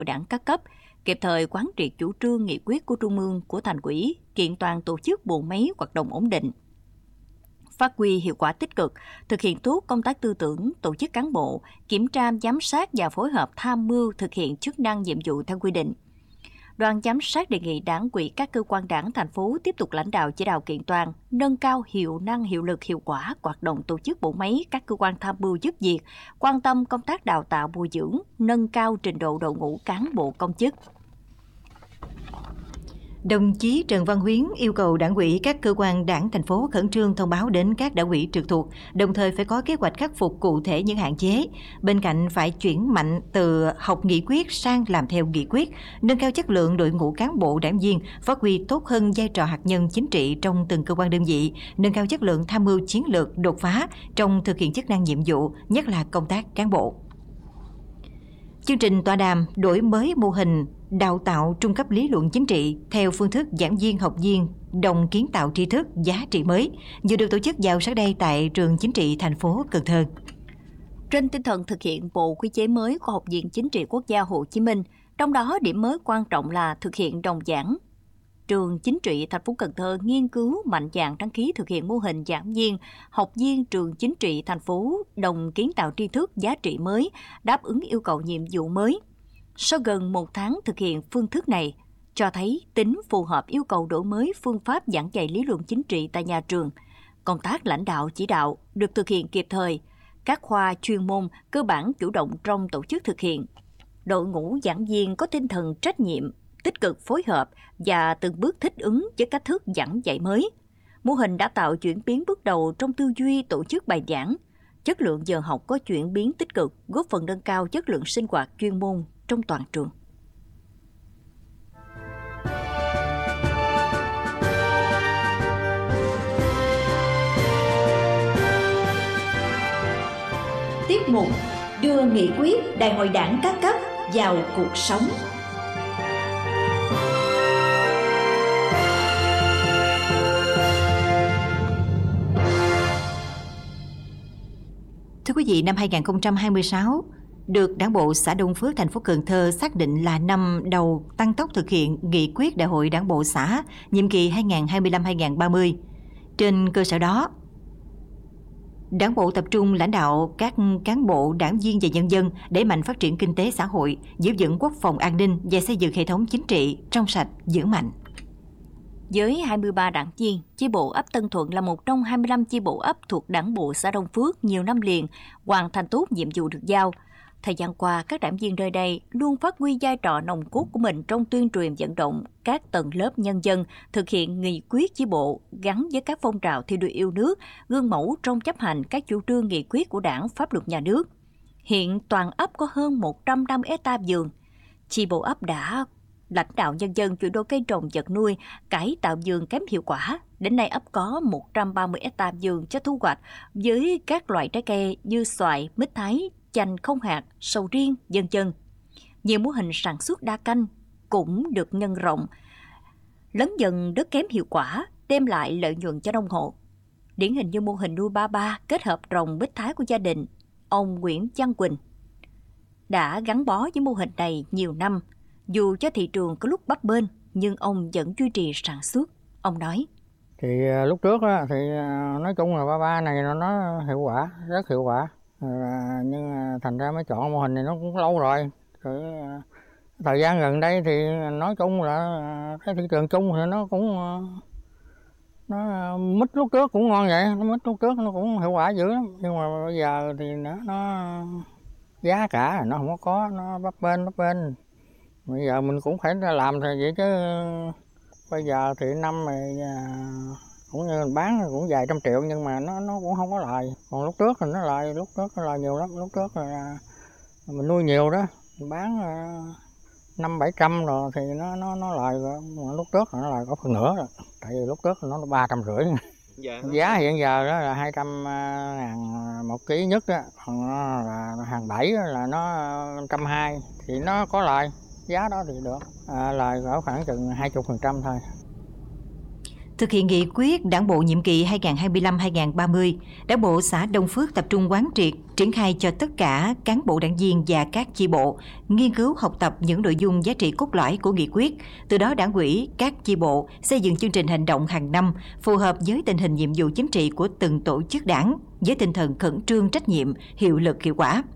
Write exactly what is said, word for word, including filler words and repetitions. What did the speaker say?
đảng các cấp, kịp thời quán triệt chủ trương nghị quyết của Trung ương, của Thành ủy, kiện toàn tổ chức bộ máy hoạt động ổn định. Phát huy hiệu quả tích cực, thực hiện tốt công tác tư tưởng, tổ chức cán bộ, kiểm tra, giám sát và phối hợp tham mưu thực hiện chức năng nhiệm vụ theo quy định. Đoàn giám sát đề nghị Đảng ủy các cơ quan Đảng thành phố tiếp tục lãnh đạo chỉ đạo kiện toàn, nâng cao hiệu năng, hiệu lực, hiệu quả hoạt động tổ chức bộ máy các cơ quan tham mưu giúp việc, quan tâm công tác đào tạo bồi dưỡng, nâng cao trình độ đội ngũ cán bộ công chức. Đồng chí Trần Văn Huyến yêu cầu Đảng ủy các cơ quan Đảng thành phố khẩn trương thông báo đến các đảng ủy trực thuộc, đồng thời phải có kế hoạch khắc phục cụ thể những hạn chế. Bên cạnh phải chuyển mạnh từ học nghị quyết sang làm theo nghị quyết, nâng cao chất lượng đội ngũ cán bộ đảng viên, phát huy tốt hơn vai trò hạt nhân chính trị trong từng cơ quan đơn vị, nâng cao chất lượng tham mưu chiến lược đột phá trong thực hiện chức năng nhiệm vụ, nhất là công tác cán bộ. Chương trình tọa đàm đổi mới mô hình đào tạo trung cấp lý luận chính trị theo phương thức giảng viên học viên đồng kiến tạo tri thức giá trị mới vừa được tổ chức vào sáng nay tại trường chính trị thành phố Cần Thơ. Trên tinh thần thực hiện bộ quy chế mới của Học viện Chính trị Quốc gia Hồ Chí Minh, trong đó điểm mới quan trọng là thực hiện đồng giảng. Trường Chính trị thành phố Cần Thơ nghiên cứu mạnh dạn đăng ký thực hiện mô hình giảng viên, học viên trường Chính trị thành phố đồng kiến tạo tri thức giá trị mới, đáp ứng yêu cầu nhiệm vụ mới. Sau gần một tháng thực hiện phương thức này, cho thấy tính phù hợp yêu cầu đổi mới phương pháp giảng dạy lý luận chính trị tại nhà trường. Công tác lãnh đạo chỉ đạo được thực hiện kịp thời, các khoa chuyên môn cơ bản chủ động trong tổ chức thực hiện. Đội ngũ giảng viên có tinh thần trách nhiệm, tích cực phối hợp và từng bước thích ứng với cách thức giảng dạy mới. Mô hình đã tạo chuyển biến bước đầu trong tư duy tổ chức bài giảng. Chất lượng giờ học có chuyển biến tích cực, góp phần nâng cao chất lượng sinh hoạt chuyên môn trong toàn trường. Tiếp mục đưa nghị quyết Đại hội Đảng các cấp vào cuộc sống. Thưa quý vị, năm hai nghìn không trăm hai mươi sáu được Đảng bộ xã Đông Phước, thành phố Cần Thơ xác định là năm đầu tăng tốc thực hiện nghị quyết Đại hội Đảng bộ xã nhiệm kỳ hai nghìn không trăm hai mươi lăm đến hai nghìn không trăm ba mươi. Trên cơ sở đó, Đảng bộ tập trung lãnh đạo các cán bộ, đảng viên và nhân dân đẩy mạnh phát triển kinh tế xã hội, giữ vững quốc phòng an ninh và xây dựng hệ thống chính trị trong sạch, vững mạnh. Với hai mươi ba đảng viên, chi bộ ấp Tân Thuận là một trong hai mươi lăm chi bộ ấp thuộc Đảng bộ xã Đông Phước nhiều năm liền hoàn thành tốt nhiệm vụ được giao. Thời gian qua, các đảng viên nơi đây luôn phát huy vai trò nòng cốt của mình trong tuyên truyền vận động các tầng lớp nhân dân thực hiện nghị quyết chi bộ gắn với các phong trào thi đua yêu nước, gương mẫu trong chấp hành các chủ trương nghị quyết của Đảng, pháp luật nhà nước. Hiện toàn ấp có hơn một trăm năm mươi héc ta vườn. Chi bộ ấp đã lãnh đạo nhân dân chuyển đổi cây trồng vật nuôi, cải tạo vườn kém hiệu quả. Đến nay ấp có một trăm ba mươi héc ta vườn cho thu hoạch với các loại trái cây như xoài, mít thái, chanh không hạt, sầu riêng, vân vân. Nhiều mô hình sản xuất đa canh cũng được nhân rộng, lấn dần đất kém hiệu quả, đem lại lợi nhuận cho nông hộ. Điển hình như mô hình nuôi ba ba kết hợp trồng mít thái của gia đình ông Nguyễn Văn Quỳnh đã gắn bó với mô hình này nhiều năm. Dù cho thị trường có lúc bấp bênh, nhưng ông vẫn duy trì sản xuất. Ông nói: Thì lúc trước á, thì nói chung là ba ba này nó hiệu quả, rất hiệu quả. À, nhưng thành ra mới chọn mô hình này nó cũng lâu rồi. Rồi thời gian gần đây thì nói chung là cái thị trường chung thì nó cũng nó mít lúc trước cũng ngon vậy, nó mít lúc trước nó cũng hiệu quả dữ lắm. Nhưng mà bây giờ thì nó, nó giá cả nó không có có, nó bấp bênh bấp bênh. Bây giờ mình cũng phải làm thì vậy chứ bây giờ thì năm này cũng như mình bán cũng vài trăm triệu nhưng mà nó nó cũng không có lời. Còn lúc trước thì nó lời, lúc trước nó lời nhiều lắm, lúc trước là mình nuôi nhiều đó, mình bán năm bảy trăm rồi thì nó nó nó lời rồi. Mà lúc trước nó lời có phần nửa rồi. Tại vì lúc trước nó ba trăm rưỡi. Dạ, giá hiện giờ đó là hai trăm ngàn một ký nhất đó, còn là hàng bảy là nó trăm hai thì nó có lời, giá đó thì được, à, lời có khoảng chừng hai mươi phần trăm thôi. Thực hiện nghị quyết Đảng bộ nhiệm kỳ hai nghìn không trăm hai mươi lăm đến hai nghìn không trăm ba mươi, Đảng bộ xã Đông Phước tập trung quán triệt, triển khai cho tất cả cán bộ đảng viên và các chi bộ nghiên cứu học tập những nội dung giá trị cốt lõi của nghị quyết. Từ đó Đảng ủy, các chi bộ xây dựng chương trình hành động hàng năm phù hợp với tình hình nhiệm vụ chính trị của từng tổ chức đảng với tinh thần khẩn trương, trách nhiệm, hiệu lực, hiệu quả.